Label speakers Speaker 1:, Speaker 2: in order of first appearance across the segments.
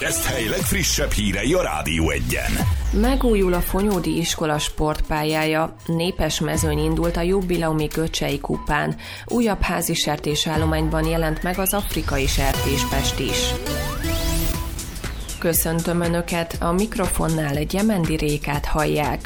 Speaker 1: Kereszthely legfrissebb hírei a Rádió Egyen.
Speaker 2: Megújul a Fonyódi iskola sportpályája, népes mezőny indult a jubileumi Göcsei kupán, újabb házi sertésállományban jelent meg az afrikai sertéspest is. Köszöntöm Önöket, a mikrofonnál Gyemendi Rékát hallják.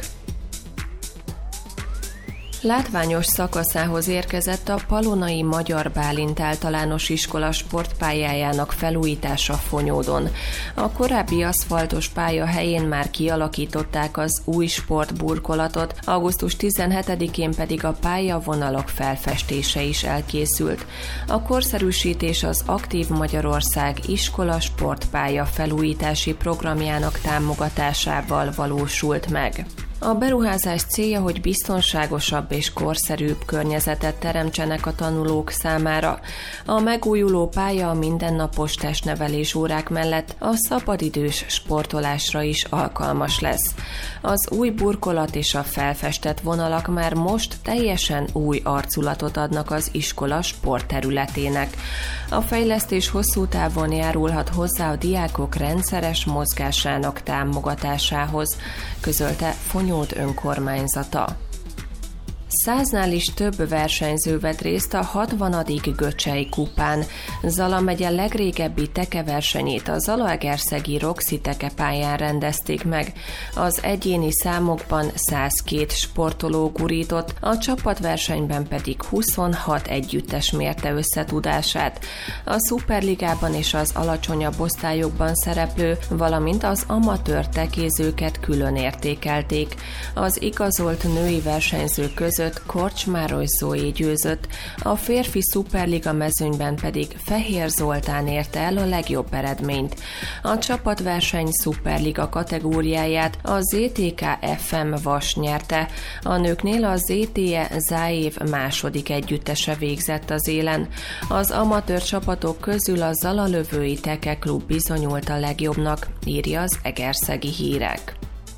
Speaker 2: Látványos szakaszához érkezett a Palonai Magyar Bálint Általános Iskola sportpályájának felújítása Fonyódon. A korábbi aszfaltos pálya helyén már kialakították az új sportburkolatot, augusztus 17-én pedig a pályavonalak felfestése is elkészült. A korszerűsítés az Aktív Magyarország iskola sportpálya felújítási programjának támogatásával valósult meg. A beruházás célja, hogy biztonságosabb és korszerűbb környezetet teremtsenek a tanulók számára. A megújuló pálya a mindennapos testnevelés órák mellett a szabadidős sportolásra is alkalmas lesz. Az új burkolat és a felfestett vonalak már most teljesen új arculatot adnak az iskola sportterületének. A fejlesztés hosszú távon járulhat hozzá a diákok rendszeres mozgásának támogatásához, közölte Fonyód önkormányzata. 100-nál is több versenyző vett részt a 60. Göcsei kupán. Zala megye legrégebbi tekeversenyét a zalaegerszegi Roxy tekepályán rendezték meg. Az egyéni számokban 102 sportoló gurított, a csapatversenyben pedig 26 együttes mérte összetudását. A szuperligában és az alacsonyabb osztályokban szereplő, valamint az amatőr tekézőket külön értékelték. Az igazolt női versenyzők között Korcsmároly Zoé győzött, a férfi szuperliga mezőnyben pedig Fehér Zoltán érte el a legjobb eredményt. A csapatverseny szuperliga kategóriáját a ZTK FM Vas nyerte, a nőknél a ZTE Záév második együttese végzett az élen. Az amatőr csapatok közül a Zalalövői Teke Klub bizonyult a legjobbnak, írja az Egerszegi Hírek.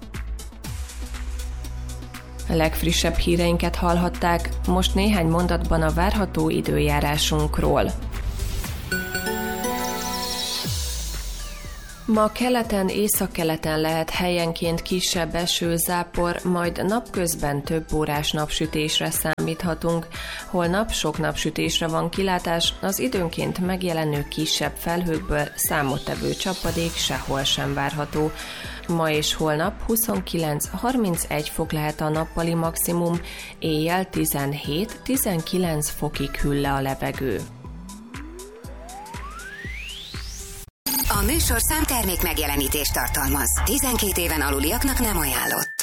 Speaker 2: A legfrissebb híreinket hallhatták, most néhány mondatban a várható időjárásunkról. Ma keleten, északkeleten lehet helyenként kisebb esőzápor, majd napközben több órás napsütésre számíthatunk. Holnap sok napsütésre van kilátás, az időnként megjelenő kisebb felhőkből számottevő csapadék sehol sem várható. Ma és holnap 29-31 fok lehet a nappali maximum, éjjel 17-19 fokig hűl le a levegő.
Speaker 3: A műsorszám termék megjelenítést tartalmaz. 12 éven aluliaknak nem ajánlott.